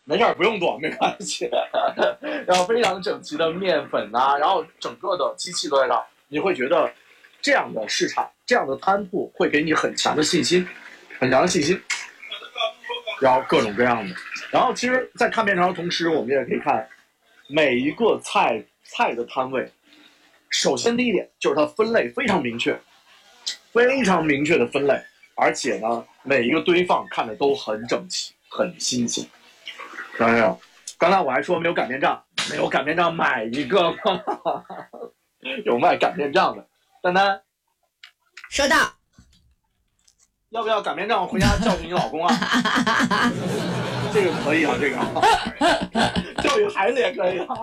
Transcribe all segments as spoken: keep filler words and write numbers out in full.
没事，不用剁，没关系。然后非常整齐的面粉啊，然后整个的机器都在这儿，你会觉得这样的市场、这样的摊铺会给你很强的信心，很强的信心。然后各种各样的，然后其实，在看面条的同时，我们也可以看每一个菜菜的摊位。首先第一点就是它分类非常明确，非常明确的分类，而且呢，每一个堆放看着都很整齐，很新鲜。当然，刚才我还说没有擀面杖，没有擀面杖买一个吗？有卖擀面杖的，丹丹， 收到。 要不要擀面杖回家教训你老公啊？这个可以啊，这个教育孩子也可以啊。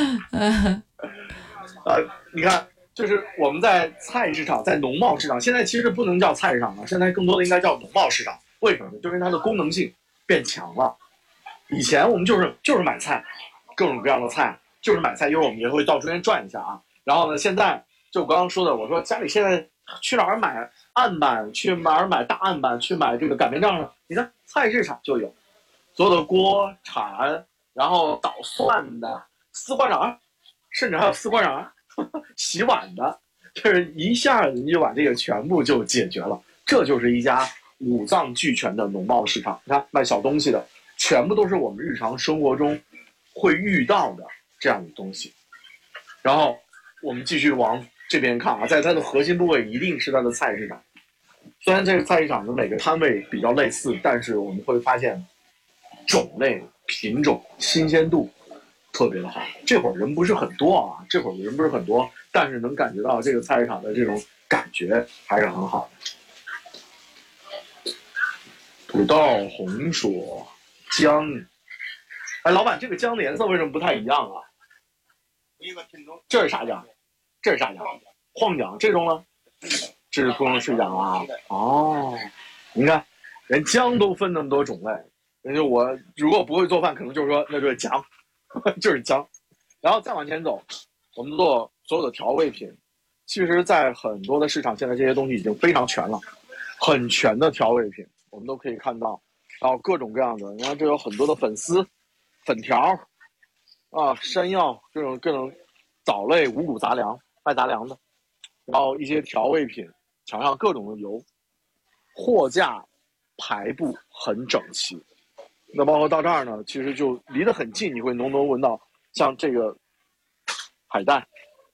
呃，你看，就是我们在菜市场，在农贸市场，现在其实不能叫菜市场了，现在更多的应该叫农贸市场。为什么呢？就是它的功能性变强了。以前我们就是就是买菜，各种各样的菜，就是买菜。一会儿我们也会到中间转一下啊。然后呢，现在就我刚刚说的，我说家里现在去哪儿买案板，去哪儿买大案板，去买这个擀面杖呢？你看菜市场就有，所有的锅铲，然后捣蒜的、丝瓜瓤，甚至还有丝瓜瓤洗碗的，就是一下子你就把这个全部就解决了。这就是一家五脏俱全的农贸市场。你看卖小东西的，全部都是我们日常生活中会遇到的这样的东西。然后我们继续往这边看啊，在它的核心部位一定是它的菜市场。虽然这个菜市场的每个摊位比较类似，但是我们会发现种类、品种、新鲜度特别的好。这会儿人不是很多啊，这会儿人不是很多，但是能感觉到这个菜市场的这种感觉还是很好的。土豆、红薯、姜，哎，老板，这个姜的颜色为什么不太一样啊？ 一个品种， 这是啥姜？这是啥姜？黄姜。这种呢？这是普通水姜啊。哦，你看，连姜都分那么多种类。人家我如果不会做饭，可能就是说那就是姜，就是姜。然后再往前走，我们做所有的调味品，其实，在很多的市场，现在这些东西已经非常全了，很全的调味品，我们都可以看到。然后各种各样的，你看这有很多的粉丝、粉条啊、山药，这种各种藻类、五谷杂粮、卖杂粮的，然后一些调味品，墙上各种的油，货架排布很整齐。那包括到这儿呢，其实就离得很近，你会浓浓闻到像这个海带，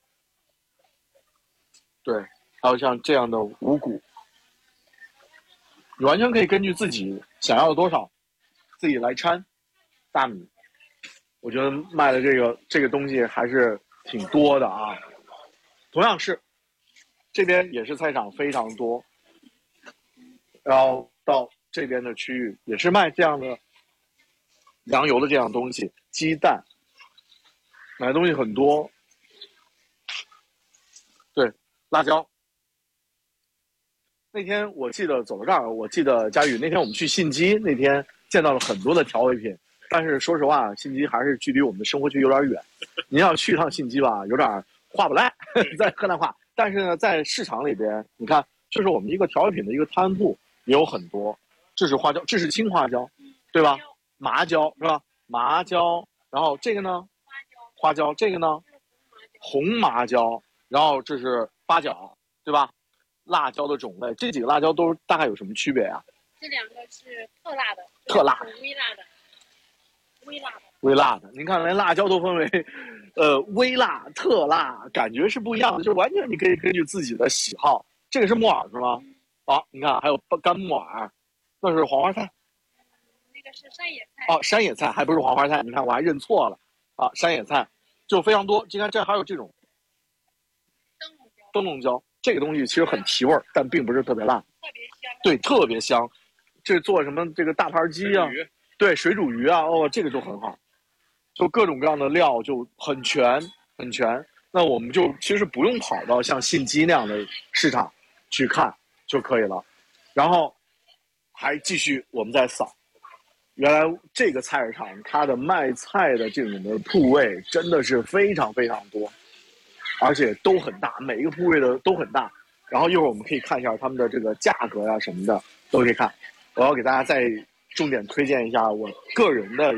对，还有像这样的五谷，你完全可以根据自己想要的多少，自己来掺大米。我觉得卖的这个这个东西还是挺多的啊。同样是这边也是菜场非常多，然后到这边的区域也是卖这样的粮油的这样东西，鸡蛋，买的东西很多。对，辣椒。那天我记得走到这儿，我记得佳宇那天我们去信基，那天见到了很多的调味品，但是说实话，信基还是距离我们的生活区有点远。您要去一趟信基吧，有点划不来，在河南话。但是呢，在市场里边，你看，就是我们一个调味品的一个摊铺也有很多。这是花椒，这是青花椒，对吧？麻椒是吧？麻椒，然后这个呢，花椒，这个呢，红麻椒，然后这是八角，对吧？辣椒的种类，这几个辣椒都大概有什么区别啊？ 这两个是特辣的， 特辣， 微辣的，微辣的， 微辣的。您看，连辣椒都分为，呃，微辣、特辣，感觉是不一样的，就完全你可以根据自己的喜好。这个是木耳是吗？好，你看还有干木耳，那是黄花菜。 那个是山野菜。 哦，山野菜还不是黄花菜，你看我还认错了啊，山野菜就非常多。你看这还有这种灯笼椒， 灯笼椒。这个东西其实很提味儿，但并不是特别辣， 特别香。 对，特别香。这做什么这个大盘鸡啊？对，水煮鱼啊，哦，这个就很好。就各种各样的料就很全，很全。那我们就其实不用跑到像信基那样的市场去看就可以了。然后还继续我们再扫，原来这个菜市场它的卖菜的这种的铺位真的是非常非常多。而且都很大，每一个部位的都很大。然后一会儿我们可以看一下他们的这个价格呀、啊、什么的，都可以看。我要给大家再重点推荐一下我个人的